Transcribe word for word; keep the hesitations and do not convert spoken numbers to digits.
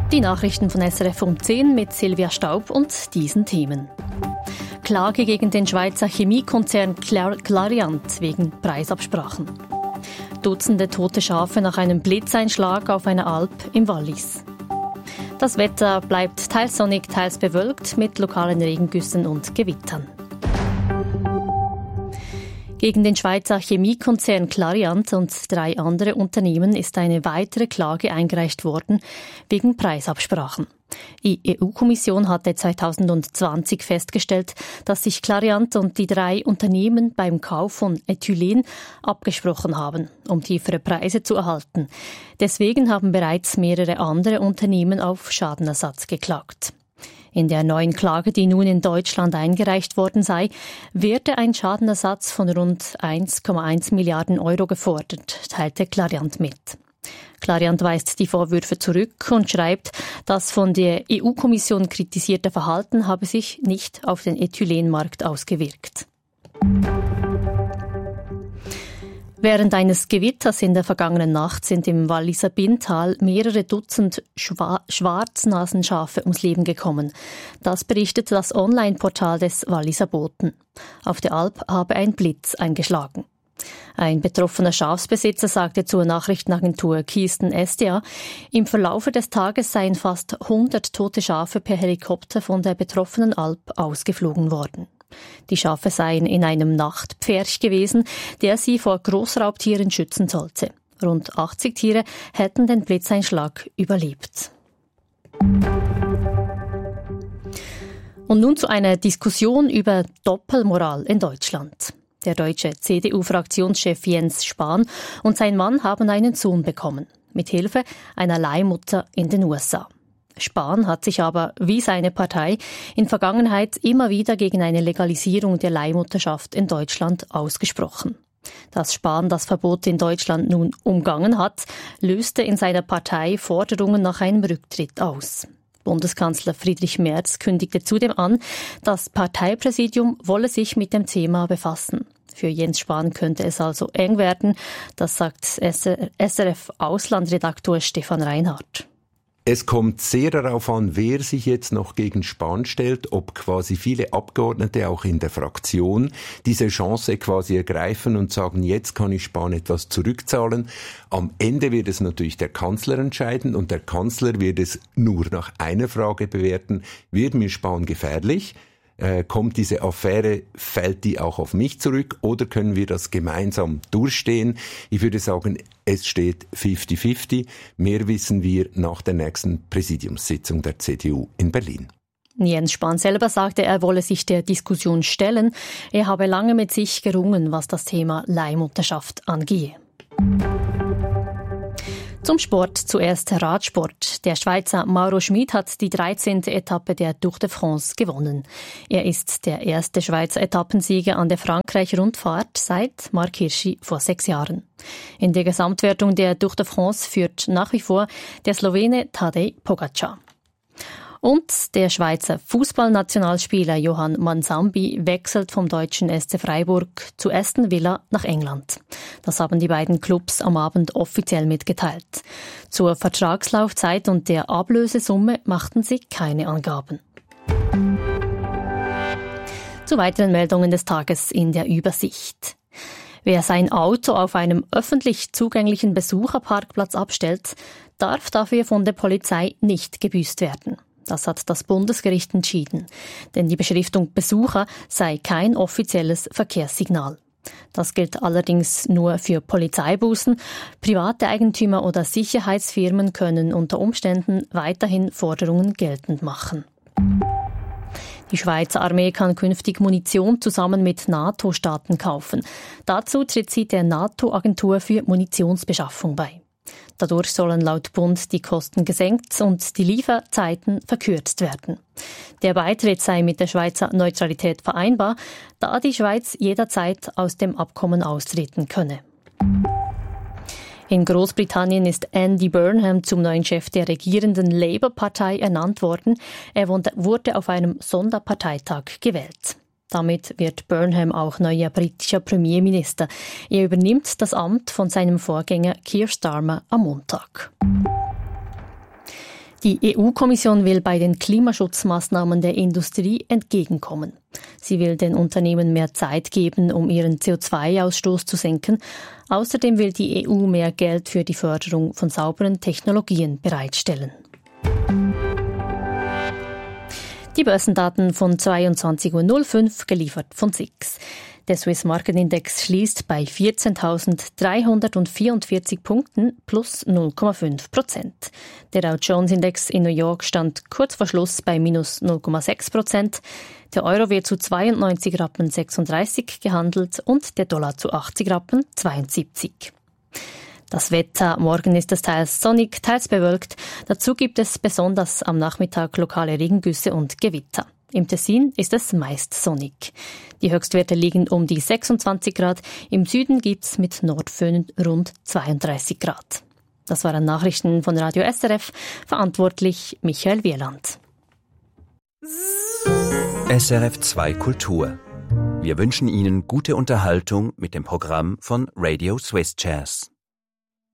Die Nachrichten von S R F um zehn mit Silvia Staub und diesen Themen. Klage gegen den Schweizer Chemiekonzern Clariant wegen Preisabsprachen. Dutzende tote Schafe nach einem Blitzeinschlag auf einer Alp im Wallis. Das Wetter bleibt teils sonnig, teils bewölkt mit lokalen Regengüssen und Gewittern. Gegen den Schweizer Chemiekonzern Clariant und drei andere Unternehmen ist eine weitere Klage eingereicht worden wegen Preisabsprachen. Die E U-Kommission hatte zwanzig zwanzig festgestellt, dass sich Clariant und die drei Unternehmen beim Kauf von Ethylen abgesprochen haben, um tiefere Preise zu erhalten. Deswegen haben bereits mehrere andere Unternehmen auf Schadenersatz geklagt. In der neuen Klage, die nun in Deutschland eingereicht worden sei, werde ein Schadenersatz von rund eins Komma eins Milliarden Euro gefordert, teilte Clariant mit. Clariant weist die Vorwürfe zurück und schreibt, das von der E U-Kommission kritisierte Verhalten habe sich nicht auf den Ethylenmarkt ausgewirkt. Während eines Gewitters in der vergangenen Nacht sind im Walliser Binntal mehrere Dutzend Schwa- Schwarznasenschafe ums Leben gekommen. Das berichtet das Online-Portal des Walliser Boten. Auf der Alp habe ein Blitz eingeschlagen. Ein betroffener Schafsbesitzer sagte zur Nachrichtenagentur Kisten S D A, im Verlaufe des Tages seien fast hundert tote Schafe per Helikopter von der betroffenen Alp ausgeflogen worden. Die Schafe seien in einem Nachtpferch gewesen, der sie vor Großraubtieren schützen sollte. Rund achtzig Tiere hätten den Blitzeinschlag überlebt. Und nun zu einer Diskussion über Doppelmoral in Deutschland. Der deutsche C D U-Fraktionschef Jens Spahn und sein Mann haben einen Sohn bekommen, mit Hilfe einer Leihmutter in den U S A. Spahn hat sich aber, wie seine Partei, in Vergangenheit immer wieder gegen eine Legalisierung der Leihmutterschaft in Deutschland ausgesprochen. Dass Spahn das Verbot in Deutschland nun umgangen hat, löste in seiner Partei Forderungen nach einem Rücktritt aus. Bundeskanzler Friedrich Merz kündigte zudem an, das Parteipräsidium wolle sich mit dem Thema befassen. Für Jens Spahn könnte es also eng werden, das sagt S R F-Auslandredaktor Stefan Reinhardt. Es kommt sehr darauf an, wer sich jetzt noch gegen Spahn stellt, ob quasi viele Abgeordnete auch in der Fraktion diese Chance quasi ergreifen und sagen, jetzt kann ich Spahn etwas zurückzahlen. Am Ende wird es natürlich der Kanzler entscheiden und der Kanzler wird es nur nach einer Frage bewerten, wird mir Spahn gefährlich? Äh, kommt diese Affäre, fällt die auch auf mich zurück oder können wir das gemeinsam durchstehen? Ich würde sagen, es steht fifty fifty. Mehr wissen wir nach der nächsten Präsidiumssitzung der C D U in Berlin. Jens Spahn selber sagte, er wolle sich der Diskussion stellen. Er habe lange mit sich gerungen, was das Thema Leihmutterschaft angehe. Zum Sport zuerst Radsport. Der Schweizer Mauro Schmid hat die dreizehnte Etappe der Tour de France gewonnen. Er ist der erste Schweizer Etappensieger an der Frankreich-Rundfahrt seit Marc Hirschi vor sechs Jahren. In der Gesamtwertung der Tour de France führt nach wie vor der Slowene Tadej Pogačar. Und der Schweizer Fußballnationalspieler Johann Mansambi wechselt vom deutschen S C Freiburg zu Aston Villa nach England. Das haben die beiden Clubs am Abend offiziell mitgeteilt. Zur Vertragslaufzeit und der Ablösesumme machten sie keine Angaben. Zu weiteren Meldungen des Tages in der Übersicht. Wer sein Auto auf einem öffentlich zugänglichen Besucherparkplatz abstellt, darf dafür von der Polizei nicht gebüßt werden. Das hat das Bundesgericht entschieden. Denn die Beschriftung Besucher sei kein offizielles Verkehrssignal. Das gilt allerdings nur für Polizeibußen. Private Eigentümer oder Sicherheitsfirmen können unter Umständen weiterhin Forderungen geltend machen. Die Schweizer Armee kann künftig Munition zusammen mit NATO-Staaten kaufen. Dazu tritt sie der NATO-Agentur für Munitionsbeschaffung bei. Dadurch sollen laut Bund die Kosten gesenkt und die Lieferzeiten verkürzt werden. Der Beitritt sei mit der Schweizer Neutralität vereinbar, da die Schweiz jederzeit aus dem Abkommen austreten könne. In Großbritannien ist Andy Burnham zum neuen Chef der regierenden Labour-Partei ernannt worden. Er wurde auf einem Sonderparteitag gewählt. Damit wird Burnham auch neuer britischer Premierminister. Er übernimmt das Amt von seinem Vorgänger Keir Starmer am Montag. Die E U-Kommission will bei den Klimaschutzmaßnahmen der Industrie entgegenkommen. Sie will den Unternehmen mehr Zeit geben, um ihren C O zwei Ausstoß zu senken. Außerdem will die E U mehr Geld für die Förderung von sauberen Technologien bereitstellen. Die Börsendaten von zweiundzwanzig Uhr null fünf, geliefert von S I X. Der Swiss Market Index schließt bei vierzehntausenddreihundertvierundvierzig Punkten plus null Komma fünf Prozent. Der Dow Jones Index in New York stand kurz vor Schluss bei minus null Komma sechs Prozent. Der Euro wird zu zweiundneunzig Rappen sechsunddreißig gehandelt und der Dollar zu achtzig Rappen zweiundsiebzig. Das Wetter: Morgen ist es teils sonnig, teils bewölkt. Dazu gibt es besonders am Nachmittag lokale Regengüsse und Gewitter. Im Tessin ist es meist sonnig. Die Höchstwerte liegen um die sechsundzwanzig Grad. Im Süden gibt's mit Nordföhn rund zweiunddreißig Grad. Das waren Nachrichten von Radio S R F. Verantwortlich Michael Wieland. S R F zwei Kultur. Wir wünschen Ihnen gute Unterhaltung mit dem Programm von Radio Swiss Jazz.